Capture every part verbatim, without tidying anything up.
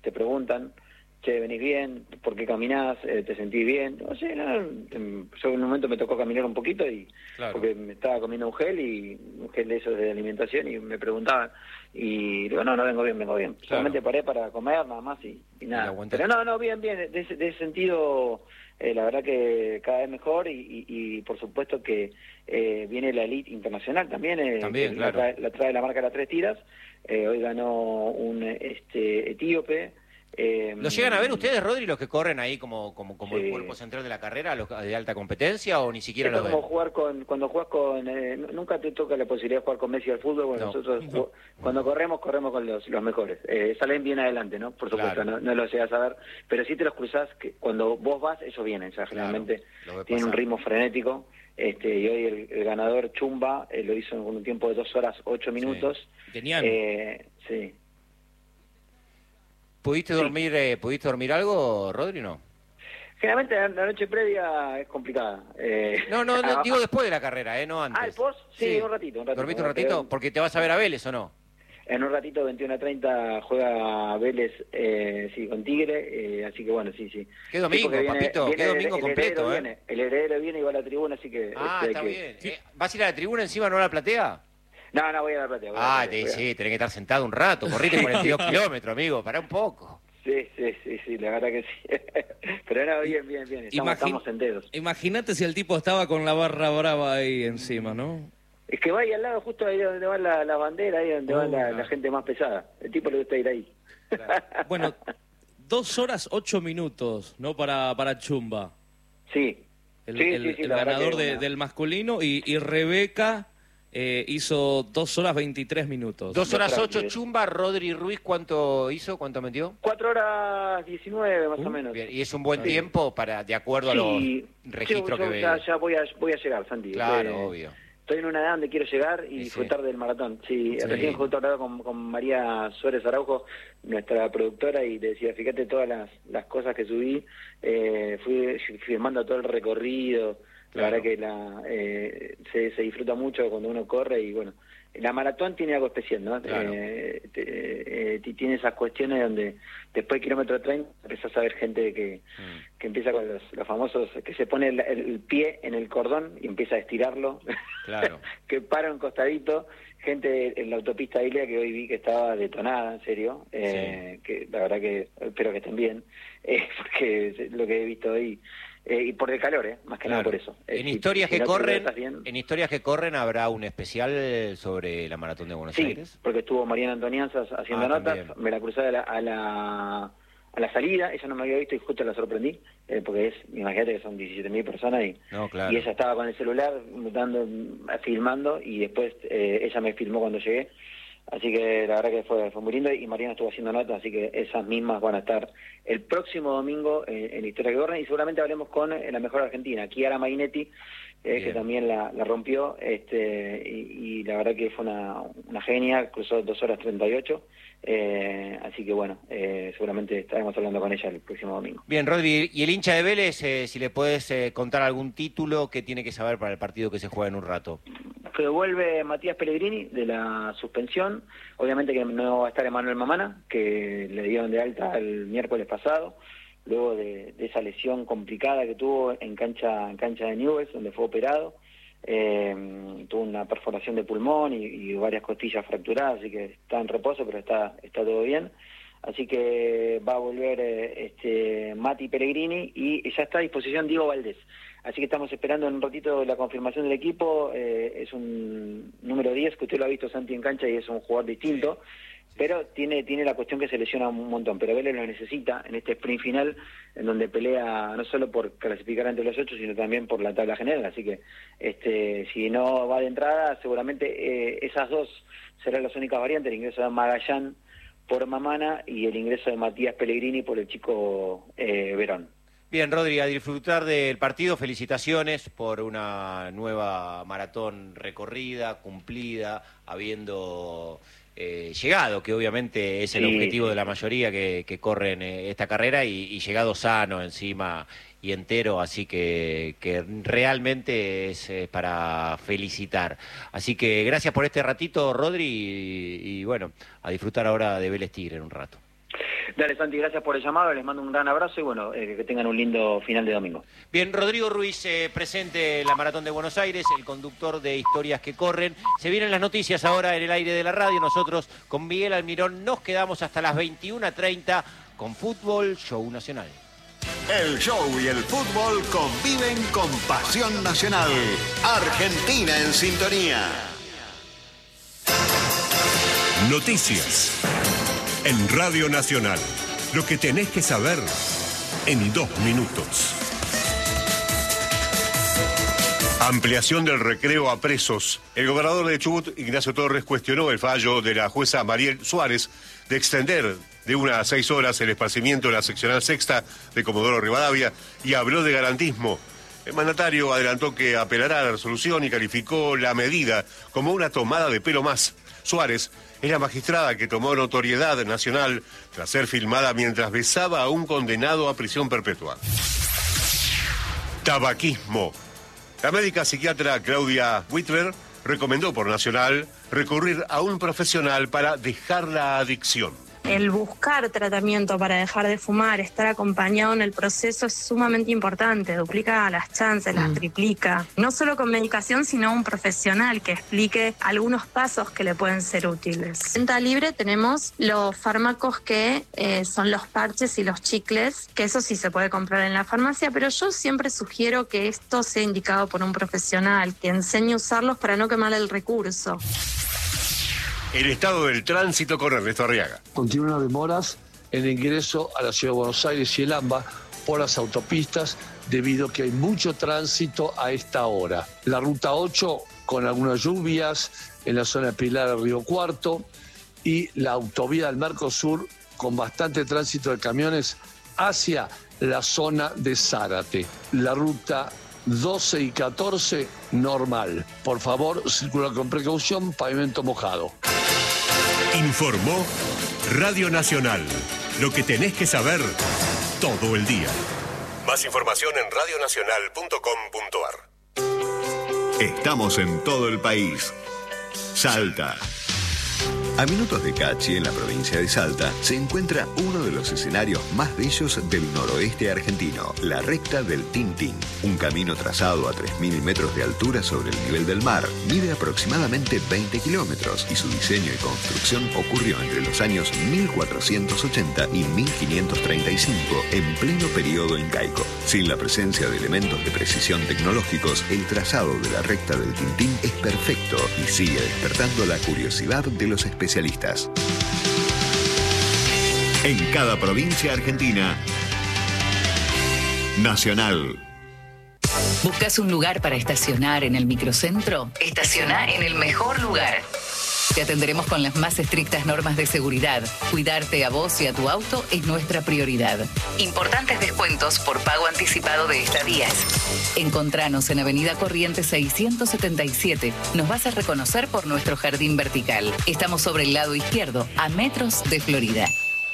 te preguntan, che, venís bien, ¿por qué caminás? Eh, ¿Te sentís bien? No sé, no, yo en un momento me tocó caminar un poquito y Claro. porque me estaba comiendo un gel y un gel de esos de alimentación y me preguntaban y digo, no, no vengo bien, vengo bien. Claro. Solamente paré para comer nada más y, y nada. aguantaste. Pero no, no, bien, bien, de ese, de ese sentido, eh, la verdad que cada vez mejor y, y, y por supuesto que eh, viene la elite internacional también, eh, También, que claro. la, trae, la trae la marca de las tres tiras, eh, hoy ganó un este etíope. Eh, ¿Lo llegan a ver ustedes, Rodri, los que corren ahí como como como sí. el cuerpo central de la carrera, los de alta competencia, o ni siquiera Esto los es como ven? jugar con, cuando juegas con, eh, nunca te toca la posibilidad de jugar con Messi al fútbol, bueno, No. nosotros No. cuando corremos, corremos con los, los mejores, eh, salen bien adelante, ¿no? Por supuesto, Claro. no, no lo llegas a ver, pero sí te los cruzás, que cuando vos vas, ellos vienen, o sea, generalmente Lo ve tienen un pasar. ritmo frenético, este, y hoy el, el ganador Chumba eh, lo hizo con un tiempo de dos horas, ocho minutos. Sí. Tenían... Eh, sí. ¿Pudiste Sí. dormir eh, ¿Pudiste dormir algo, Rodri, no? Generalmente la, la noche previa es complicada. Eh, No, no, no, digo después de la carrera, ¿eh? No antes. Ah, ¿el post? Sí, un ratito, un ratito. ¿Dormiste un ratito? Porque te vas a ver a Vélez, ¿o no? En un ratito, veintiuno a treinta, juega Vélez, eh, sí, con Tigre, eh, así que bueno, sí, sí. Qué domingo, Sí, viene, papito, viene qué domingo el, el completo, heredero ¿eh? Viene, el heredero viene y va a la tribuna, así que... Ah, este, está que... bien. Eh, ¿Vas a ir a la tribuna encima, no a la platea? No, no, voy a la platea. Voy a la Ah, platea, te, voy a- sí, tenés que estar sentado un rato, corriste cuarenta y dos kilómetros, amigo, pará un poco. Sí, sí, sí, sí, la verdad que sí. Pero no, bien, bien, bien, estamos, Imagin- estamos enteros. Imagínate si el tipo estaba con la barra brava ahí encima, ¿no? Es que va ahí al lado, justo ahí donde va la, la bandera, ahí donde Oh, va la, claro. la gente más pesada. El tipo le gusta ir ahí. Bueno, dos horas ocho minutos, ¿no? Para, para Chumba. Sí. El, Sí, el- sí, sí, el la verdad ganador que de- una- del masculino y, y Rebeca eh, hizo dos horas veintitrés minutos. Dos horas Dos ocho, horas. Chumba. Rodri Ruiz, ¿cuánto hizo? ¿Cuánto metió? Cuatro horas diecinueve, más Uh, o menos. Bien, y es un buen Sí. tiempo para, de acuerdo a los Sí, registros yo, yo que ya, ve. ya voy a voy a llegar, Santi. Claro, Eh, obvio. Estoy en una edad donde quiero llegar y Sí, sí. disfrutar del maratón. Sí, Sí. recién justo hablaba con, con María Suárez Araujo, nuestra productora, y le decía, fíjate todas las, las cosas que subí, eh, fui filmando todo el recorrido, Claro. la verdad que la, eh, se, se disfruta mucho cuando uno corre y bueno, la maratón tiene algo especial, ¿no? Claro. Eh, te- eh, tiene esas cuestiones donde después del kilómetro treinta empezás a ver gente que, Mm. que empieza con los, los famosos, que se pone el, el pie en el cordón y empieza a estirarlo, Claro. que para un costadito, gente en la autopista de Ilia que hoy vi que estaba detonada, en serio, eh, que la verdad que espero que estén bien, eh, porque es lo que he visto hoy, eh, y por el calor, eh, más que nada Claro. por eso. Eh, En si- historias si que no te corren, hidratas bien- en historias que corren habrá un especial sobre la maratón de Buenos Sí, Aires. porque estuvo Mariana Antonianzas haciendo Ah, notas, también. me la crucé a la, a la a la salida, ella no me había visto y justo la sorprendí, eh, porque es, imagínate que son diecisiete mil personas y, No, claro. y ella estaba con el celular dando, filmando y después eh, ella me filmó cuando llegué, así que la verdad que fue, fue muy lindo y Mariana estuvo haciendo notas, así que esas mismas van a estar el próximo domingo en, en Historia que Corren y seguramente hablemos con eh, la mejor argentina, Chiara Mainetti, eh, que Bien. también la, la rompió, este y, y la verdad que fue una, una genia, cruzó dos horas treinta y ocho, eh, así que bueno, eh, seguramente estaremos hablando con ella el próximo domingo. Bien, Rodri, y el hincha de Vélez, eh, si le puedes eh, contar algún título que tiene que saber para el partido que se juega en un rato. Que vuelve Matías Pellegrini de la suspensión, obviamente que no va a estar Emanuel Mamana, que le dieron de alta el miércoles pasado, luego de, de esa lesión complicada que tuvo en cancha en cancha de Newell's, donde fue operado, eh, tuvo una perforación de pulmón y, y varias costillas fracturadas, así que está en reposo, pero está está todo bien. Así que va a volver eh, este Mati Pellegrini y ya está a disposición Diego Valdés. Así que estamos esperando en un ratito la confirmación del equipo. Eh, es un número diez, que usted lo ha visto, Santi, en cancha y es un jugador distinto. Sí. Pero tiene tiene la cuestión que se lesiona un montón. Pero Vélez lo necesita en este sprint final, en donde pelea no solo por clasificar entre los ocho, sino también por la tabla general. Así que este si no va de entrada, seguramente eh, esas dos serán las únicas variantes. El ingreso de Magallán por Mamana y el ingreso de Matías Pellegrini por el chico eh, Verón. Bien, Rodri, a disfrutar del partido, felicitaciones por una nueva maratón recorrida, cumplida, habiendo eh, llegado, que obviamente es el Sí, objetivo sí. de la mayoría que, que corren eh, esta carrera, y, y llegado sano encima y entero, así que, que realmente es eh, para felicitar. Así que gracias por este ratito, Rodri, y, y bueno, a disfrutar ahora de Vélez Tigre en un rato. Dale, Santi, gracias por el llamado, les mando un gran abrazo y bueno, eh, que tengan un lindo final de domingo. Bien, Rodrigo Ruiz, eh, presente en la Maratón de Buenos Aires, el conductor de Historias que Corren. Se vienen las noticias ahora en el aire de la radio. Nosotros con Miguel Almirón nos quedamos hasta las veintiuna treinta con Fútbol Show Nacional. El show y el fútbol conviven con pasión nacional. Argentina en sintonía. Noticias en Radio Nacional. Lo que tenés que saber en dos minutos. Ampliación del recreo a presos. El gobernador de Chubut, Ignacio Torres, cuestionó el fallo de la jueza Mariel Suárez de extender de una a seis horas el esparcimiento en la seccional sexta de Comodoro Rivadavia y habló de garantismo. El mandatario adelantó que apelará a la resolución y calificó la medida como una tomada de pelo más. Suárez es la magistrada que tomó notoriedad nacional tras ser filmada mientras besaba a un condenado a prisión perpetua. Tabaquismo. La médica psiquiatra Claudia Whitler recomendó por Nacional recurrir a un profesional para dejar la adicción. El buscar tratamiento para dejar de fumar, estar acompañado en el proceso es sumamente importante, duplica las chances, las triplica. No solo con medicación, sino un profesional que explique algunos pasos que le pueden ser útiles. En venta libre tenemos los fármacos que eh, son los parches y los chicles, que eso sí se puede comprar en la farmacia, pero yo siempre sugiero que esto sea indicado por un profesional, que enseñe a usarlos para no quemar el recurso. El estado del tránsito con Ernesto Arriaga. Continúan demoras en el ingreso a la Ciudad de Buenos Aires y el AMBA por las autopistas debido a que hay mucho tránsito a esta hora. La ruta ocho con algunas lluvias en la zona de Pilar del Río Cuarto y la autovía del Mercosur con bastante tránsito de camiones hacia la zona de Zárate. La ruta doce y catorce normal. Por favor, circula con precaución, pavimento mojado. Informó Radio Nacional. Lo que tenés que saber todo el día. Más información en radio nacional punto com punto a r. Estamos en todo el país. Salta. A minutos de Cachi, en la provincia de Salta, se encuentra uno de los escenarios más bellos del noroeste argentino, la recta del Tintín. Un camino trazado a tres mil metros de altura sobre el nivel del mar. Mide aproximadamente veinte kilómetros y su diseño y construcción ocurrió entre los años mil cuatrocientos ochenta y mil quinientos treinta y cinco, en pleno periodo incaico. Sin la presencia de elementos de precisión tecnológicos, el trazado de la recta del Tintín es perfecto y sigue despertando la curiosidad de los espectadores. Especialistas. En cada provincia argentina, Nacional. ¿Buscas un lugar para estacionar en el microcentro? Estaciona en el mejor lugar. Te atenderemos con las más estrictas normas de seguridad. Cuidarte a vos y a tu auto es nuestra prioridad. Importantes descuentos por pago anticipado de estadías. Encontranos en Avenida Corrientes seiscientos setenta y siete. Nos vas a reconocer por nuestro jardín vertical. Estamos sobre el lado izquierdo, a metros de Florida.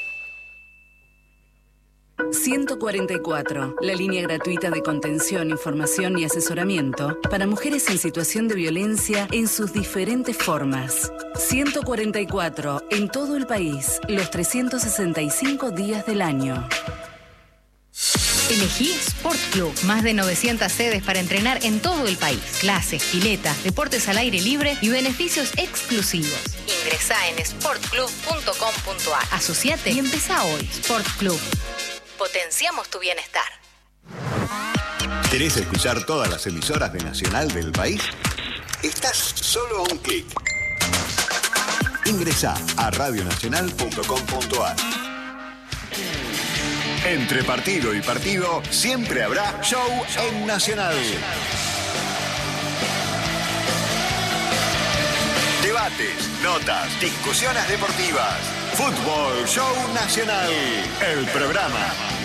ciento cuarenta y cuatro, la línea gratuita de contención, información y asesoramiento para mujeres en situación de violencia en sus diferentes formas. ciento cuarenta y cuatro, en todo el país, los trescientos sesenta y cinco días del año. Elegí Sport Club, más de novecientas sedes para entrenar en todo el país. Clases, piletas, deportes al aire libre y beneficios exclusivos. Ingresá en sport club punto com punto a r. Asociate y empezá hoy. Sport Club. Potenciamos tu bienestar. ¿Querés escuchar todas las emisoras de Nacional del país? Estás solo a un clic. Ingresá a radio nacional punto com punto a r. Entre partido y partido, siempre habrá show en Nacional. Debates, notas, discusiones deportivas. Fútbol Show Nacional. El programa